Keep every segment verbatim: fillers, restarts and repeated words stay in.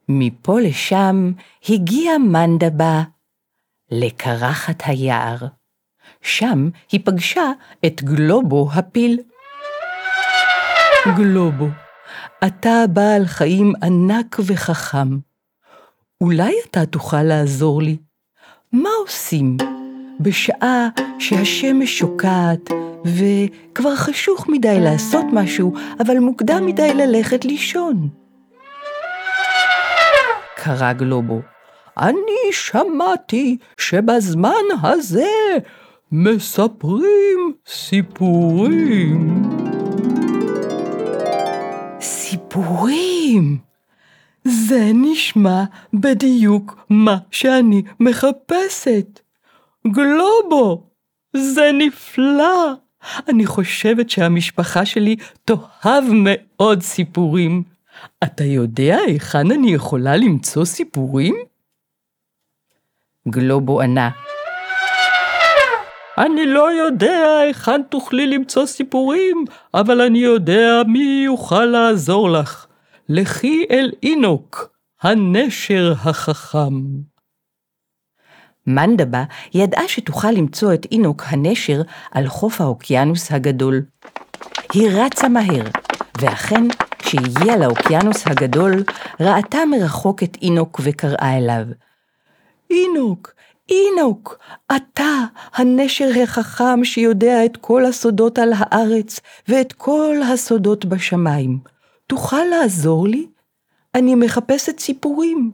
מפה לשם הגיעה מנדבה לקרחת היער. שם היא פגשה את גלובו הפיל. גלובו, אתה בעל חיים ענק וחכם. אולי אתה תוכל לעזור לי? מה עושים בשעה שהשמש שוקעת וכבר חשוך מדי לעשות משהו, אבל מוקדם מדי ללכת לישון? קרא גלובו, אני שמעתי שבזמן הזה מספרים סיפורים. סיפורים? זה נשמע בדיוק מה שאני מחפשת. גלובו, זה נפלא. אני חושבת שהמשפחה שלי תאהב מאוד סיפורים. אתה יודע היכן אני יכולה למצוא סיפורים? גלובו ענה, אני לא יודע היכן תוכלי למצוא סיפורים, אבל אני יודע מי יוכל לעזור לך. לכי אל אינוק, הנשר החכם. מנדבה ידעה שתוכל למצוא את אינוק הנשר על חוף האוקיינוס הגדול. היא רצה מהר, ואכן כשהגיעה לאוקיינוס הגדול, ראתה מרחוק את אינוק וקראה אליו. אינוק, אינוק, אתה הנשר החכם שיודע את כל הסודות על הארץ ואת כל הסודות בשמיים. תוכל לעזור לי? אני מחפשת סיפורים.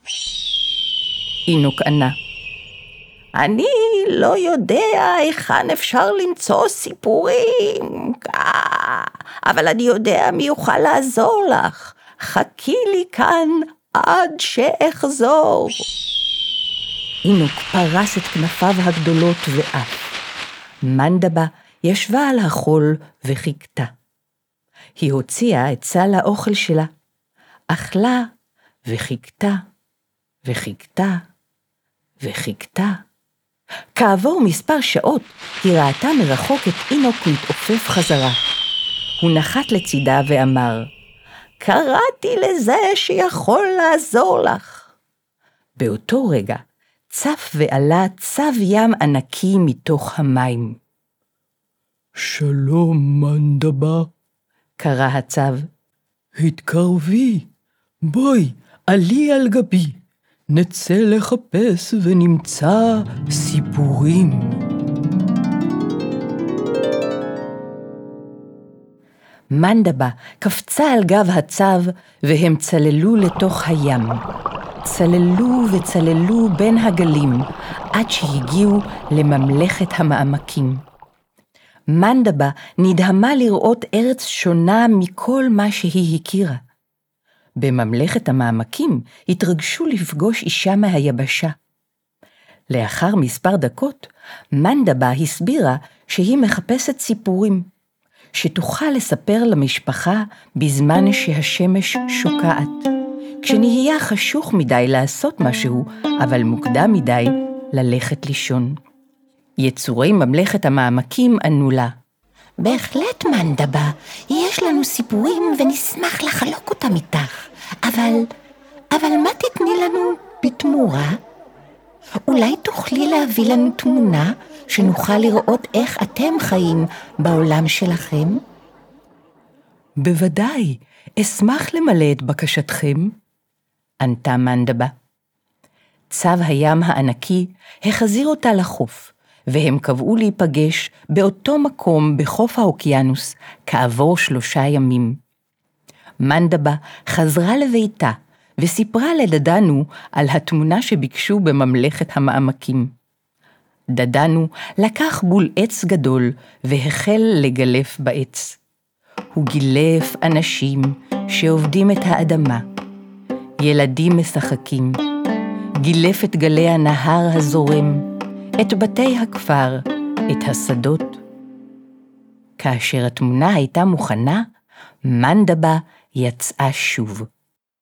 אינוק ענה, אני לא יודע היכן אפשר למצוא סיפורים, אבל אני יודע מי יוכל לעזור לך. חכי לי כאן עד שאחזור. אינוק פרס את כנפיו הגדולות ואף. מנדבה ישבה על החול וחיכתה. היא הוציאה את סל האוכל שלה, אכלה וחיכתה וחיכתה וחיכתה. כעבור מספר שעות היא ראתה מרחוק את אינוק מתעופף חזרה. הוא נחת לצידה ואמר, קראתי לזה שיכול לעזור לך. באותו רגע צף ועלה צב ים ענקי מתוך המים. שלום מנדבה, קרא הצב. התקרבי, בואי, עלי על גבי. נצא לחפש ונמצא סיפורים. מנדבה קפצה על גב הצב והם צללו לתוך הים. צללו וצללו בין הגלים עד שהגיעו לממלכת המעמקים. מנדבה נדהמה לראות ארץ שונה מכל מה שהיא הכירה. בממלכת המעמקים התרגשו לפגוש אישה מהיבשה. לאחר מספר דקות, מנדבה הסבירה שהיא מחפשת סיפורים, שתוכל לספר למשפחה בזמן שהשמש שוקעת, כשנהיה חשוך מדי לעשות משהו, אבל מוקדם מדי ללכת לישון. יצורי ממלכת המעמקים ענו לה, בהחלט מנדבה, יש לנו סיפורים ונשמח לחלוק אותם איתך, אבל, אבל מה תתני לנו בתמורה? אולי תוכלי להביא לנו תמונה שנוכל לראות איך אתם חיים בעולם שלכם? בוודאי, אשמח למלא את בקשתכם, ענתה מנדבה. צב הים הענקי החזיר אותה לחוף, והם קבעו להיפגש באותו מקום בחוף האוקיינוס כעבור שלושה ימים. מנדבה חזרה לביתה וסיפרה לדדנו על התמונה שביקשו בממלכת המעמקים. דדנו לקח בול עץ גדול והחל לגלף בעץ. הוא גילף אנשים שעובדים את האדמה, ילדים משחקים, גילף את גלי הנהר הזורם, את בתי הכפר, את השדות. כאשר התמונה הייתה מוכנה, מנדבה יצאה שוב.